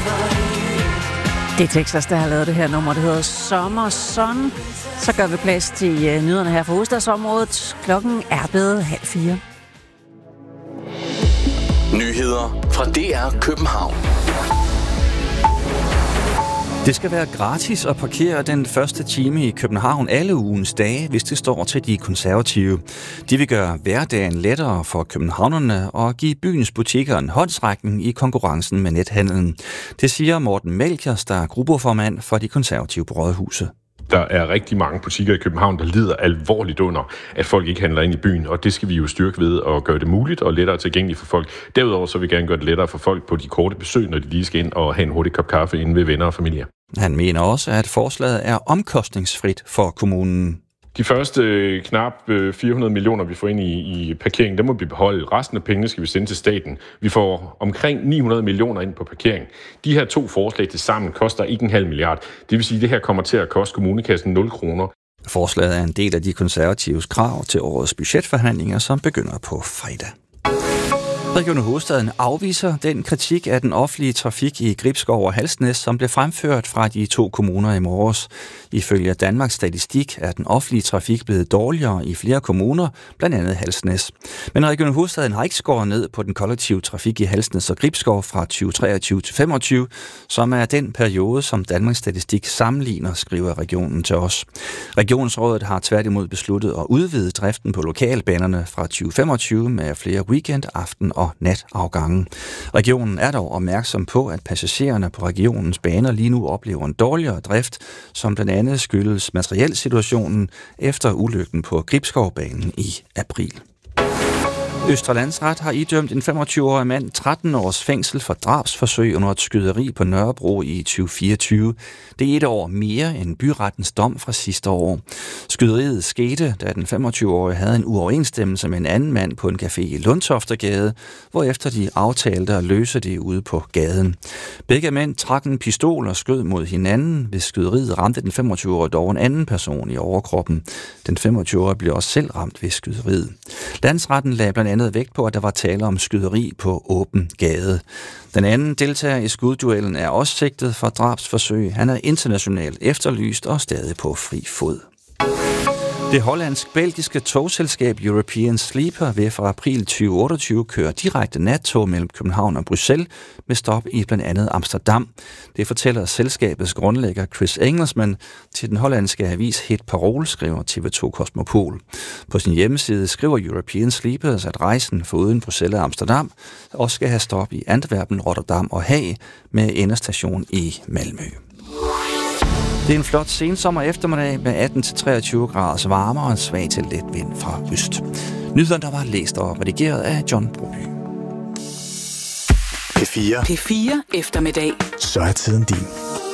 Det er Texas, der har lavet det her nummer, det hedder Summer Sun. Så gør vi plads til nyhederne her fra hovedstadsområdet. Klokken er blevet 3:30. Nyheder fra DR København. Det skal være gratis at parkere den første time i København alle ugens dage, hvis det står til de konservative. De vil gøre hverdagen lettere for københavnerne og give byens butikker en håndsrækning i konkurrencen med nethandlen. Det siger Morten Melchiors, der er gruppeformand for de konservative på Rådhuset. Der er rigtig mange butikker i København, der lider alvorligt under, at folk ikke handler ind i byen, og det skal vi jo styrke ved at gøre det muligt og lettere tilgængeligt for folk. Derudover så vil vi gerne gøre det lettere for folk på de korte besøg, når de lige skal ind og have en hurtig kop kaffe inde ved venner og familie. Han mener også, at forslaget er omkostningsfrit for kommunen. De første knap 400 millioner, vi får ind i parkering, dem må vi beholde. Resten af pengene skal vi sende til staten. Vi får omkring 900 millioner ind på parkering. De her to forslag til sammen koster ikke 0,5 milliard. Det vil sige, at det her kommer til at koste kommunekassen 0 kroner. Forslaget er en del af de konservatives krav til årets budgetforhandlinger, som begynder på fredag. Region Hovedstaden afviser den kritik af den offentlige trafik i Gribskov og Halsnæs, som blev fremført fra de to kommuner i morges. Ifølge Danmarks Statistik er den offentlige trafik blevet dårligere i flere kommuner, blandt andet Halsnæs. Men Region Hovedstaden har ikke skåret ned på den kollektive trafik i Halsnæs og Gribskov fra 2023 til 2025, som er den periode, som Danmarks Statistik sammenligner, skriver regionen til os. Regionsrådet har tværtimod besluttet at udvide driften på lokalbanerne fra 2025 med flere weekend, aften og natafgange. Regionen er dog opmærksom på, at passagererne på regionens baner lige nu oplever en dårligere drift, som blandt andet skyldes materielsituationen efter ulykken på Gribskovbanen i april. Østre Landsret har idømt en 25-årig mand 13 års fængsel for drabsforsøg under et skyderi på Nørrebro i 2024. Det er 1 år mere end byrettens dom fra sidste år. Skyderiet skete, da den 25-årige havde en uoverensstemmelse med en anden mand på en café i Lundtoftegade, hvorefter de aftalte at løse det ude på gaden. Begge mænd trak en pistol og skød mod hinanden. Ved skyderiet ramte den 25-årige dog en anden person i overkroppen. Den 25-årige blev også selv ramt ved skyderiet. Landsretten lagde blandt andet vægt på, at der var tale om skyderi på åben gade. Den anden deltager i skudduellen er også sigtet for drabsforsøg. Han er internationalt efterlyst og stadig på fri fod. Det hollandsk-belgiske togselskab European Sleeper vil fra april 2028 køre direkte nattog mellem København og Bruxelles med stop i blandt andet Amsterdam. Det fortæller selskabets grundlægger Chris Engelsman til den hollandske avis Het Parool, skriver TV2 Cosmopol. På sin hjemmeside skriver European Sleepers, at rejsen foruden Bruxelles og Amsterdam også skal have stop i Antwerpen, Rotterdam og Haag med endestation i Malmø. Det er en flot sensommer eftermiddag med 18-23 graders varme og en svag til let vind fra øst. Nyheden, der var læst og redigeret af John Broby. P4 eftermiddag. Så er tiden din.